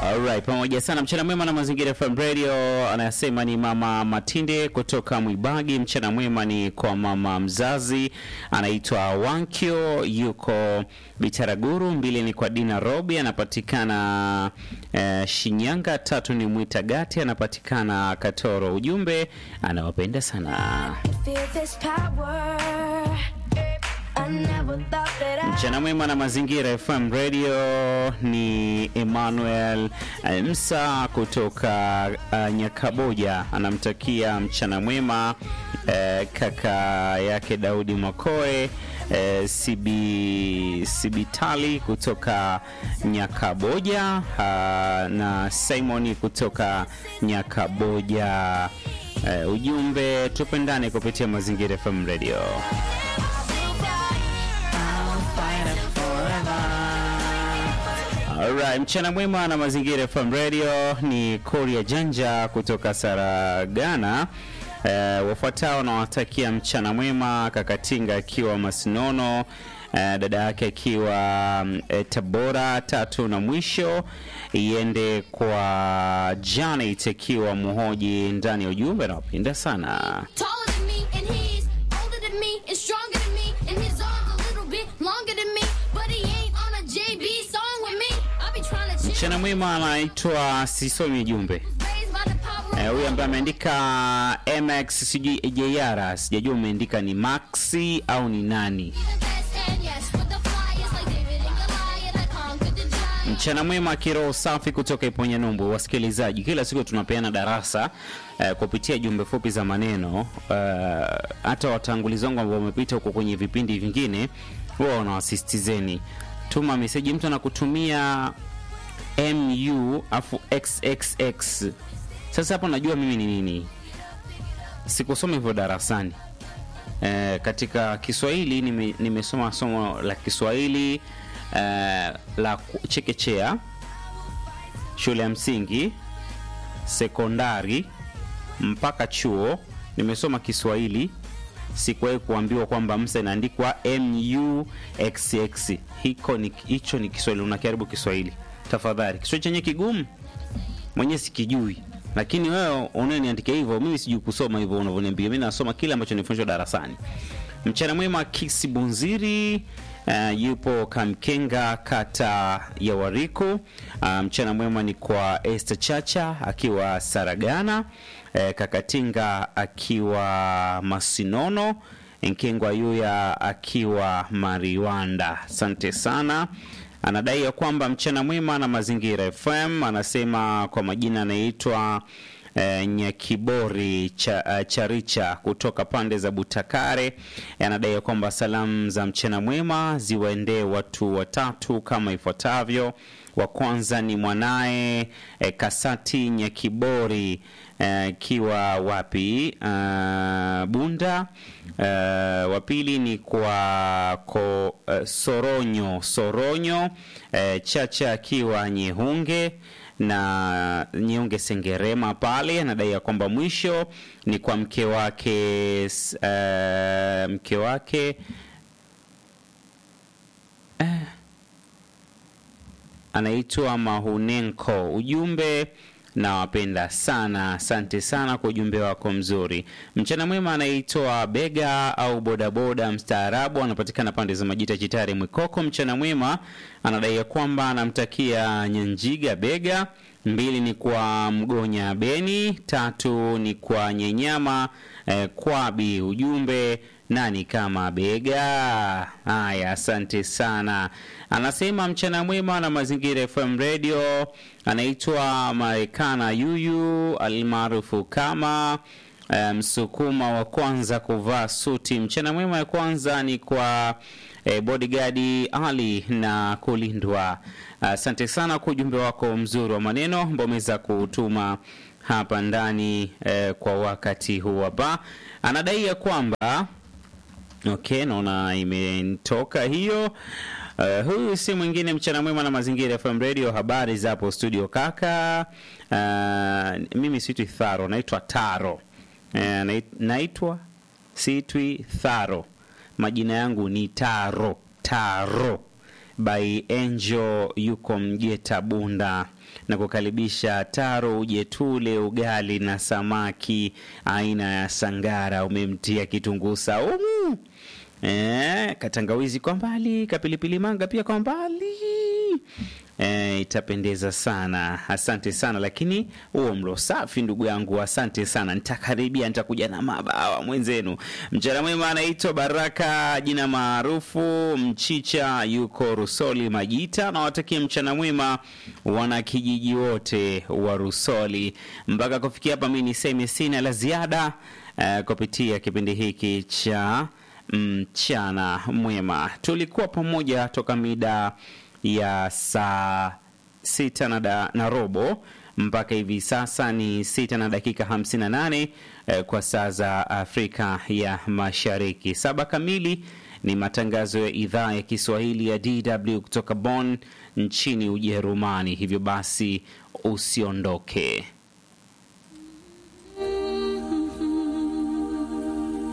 Alright, pamoja sana mchana mwema na Mazingira FM Radio. Anasema ni Mama Matinde kutoka Mwibagi. Mchana mwema ni kwa mama mzazi anaitwa Wankyo, yuko Bitaraguru. 2 ni kwa Dina Robi, anapatikana Shinyanga. 3 ni Mwita Gati, anapatikana Katoro. Ujumbe, anawapenda sana. Mchana mwema na Mazingira FM Radio. Ni Emmanuel Msa kutoka Nyakaboja, anamtakia mchana mwema kaka yake Daudi Makoe, Sibitali kutoka Nyakaboja, na Simoni kutoka Nyakaboja. Ujumbe, tupendane kupitia Mazingira FM Radio. Alright, mchana mwema na Mazingira FM Radio. Ni Korea Janja kutoka Saragana. Wafuatao na watakia mchana mwema: Kakatinga akiwa Masinono, dada yake akiwa Tabora. 3 na mwisho iende kwa Janet akiwa Muhoji ndani ya ujumbe, nawapenda sana. Mchana mwema anaitwa Sisomi Jumbe. Huyu ambaye ameandika MX sijui JR, sijajua umeandika ni Maxi au ni nani. Mchana mwema kiroho safi kutoka Iponya Numbu. Wasikilizaji, kila siku tunapeana darasa kupitia jumbe fupi za maneno. Hata watangulizi wangu ambao wamepita huko kwenye vipindi vingine wao wanawasisitizeni. Tuma message, mtu anakutumia MU afu XXX. Sasa hapo najua mimi ni nini. Sikusoma hivyo darasani. Katika Kiswahili nimesoma somo la Kiswahili la chekechea, shule ya msingi, sekondari mpaka chuo. Nimesoma Kiswahili. Sikuwahi kuambiwa kwamba msa inaandikwa MUXX. Hicho ni Kiswahili. Unakaribu Kiswahili tafadhali. Kiswahili chenye kigumu mwenyewe sikijui, lakini wewe unaniandikia hivyo, mimi sijui kusoma hivyo unavyoniambia. Mimi nasoma kile ambacho nilifundishwa darasani. Mchana mwema Kisi Bunziri, yupo Kamkenga kata ya Wariku. Mchana mwema ni kwa Esther Chacha akiwa Saragana, Kakatinga akiwa Masinono, Nkengwa Yuya akiwa Mariwanda. Asante sana. Anadai ya kwamba mchana mwema na Mazingira FM. Anasema kwa majina anaitwa Nyakibori Charicha kutoka pande za Butakare. Anadai ya kwamba salamu za mchana mwema ziwaendee watu watatu kama ifuatavyo. Wa kwanza ni mwanae Kasati Nyakibori kiwa wapi? Bunda. Wa pili ni kwa Soronyo Chacha akiwa Nyehunge na Nyehunge Sengerema pale. Anadai ya kwamba mwisho ni kwa mke wake anaitwa Mahunenko. Ujumbe, nawapenda sana. Asante sana kwa ujumbe wako mzuri. Mchana mwema anaitwa Bega au bodaboda mstaarabu, anapatikana pande za Majita Chitare Mwikoko. Mchana mwema anadai ya kwamba anamtakia Nyanjiga Bega. 2 ni kwa Mgonya Beni. 3 ni kwa Nyenyama Kwabi. Ujumbe, nani kama Bega? Haya, asante sana. Anasema mchana mwema na Mazingira FM Radio. Anaitwa Marekana Yuyu almaarufu kama Msukuma wa kwanza kuvaa suti. Mchana mwema ya kwanza ni kwa bodyguard Ali na kulindwa. Asante sana kwa ujumbe wako mzuri wa maneno ambao umeweza kutuma hapa ndani kwa wakati huu hapa. Anadai ya kwamba naona imetoka hiyo. Huyu si mwingine. Mchana mwema na Mazingira FM Radio. Habari za hapo studio kaka. Mimi siitwi Tharo, naitwa Taro. Naitwa siitwi Tharo. Majina yangu ni Taro. by Angel yuko Mgeta Bunda, na kukaribisha Taro uje tule ugali na samaki aina ya sangara, umemtia kitunguu saumu, katangawizi kwa mbali, kapilipili manga pia kwa mbali. Itapendeza sana. Asante sana, lakini huo mlo safi ndugu yangu, asante sana. Nitakaribia, nitakuja na mabawa mwenzenu. Mchana mwema. Anaitwa Baraka, jina maarufu Mchicha, yuko Rusoli Majita, na watakia mchana mwema wana kijiji wote wa Rusoli. Mpaka kufikia hapa mimi niseme sina la ziada kupitia kipindi hiki cha mchana mwema. Tulikuwa pamoja toka mida ya saa 6 na robo mpaka hivi sasa ni 6 na dakika 58 kwa saa za Afrika ya Mashariki. 7 kamili ni matangazo ya idhaa ya Kiswahili ya DW kutoka Bonn nchini Ujerumani. Hivyo basi usiondoke.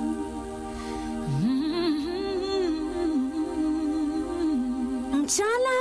Mchana